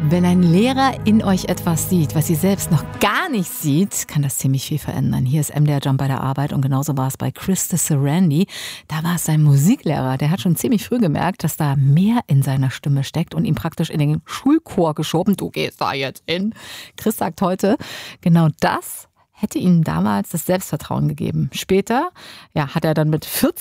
Wenn ein Lehrer in euch etwas sieht, was sie selbst noch gar nicht sieht, kann das ziemlich viel verändern. Hier ist MDR Jump bei der Arbeit und genauso war es bei Krista Sarandí. Da war es sein Musiklehrer, der hat schon ziemlich früh gemerkt, dass da mehr in seiner Stimme steckt und ihn praktisch in den Schulchor geschoben. Du gehst da jetzt hin. Chris sagt heute, genau das hätte ihm damals das Selbstvertrauen gegeben. Später hat er dann mit 14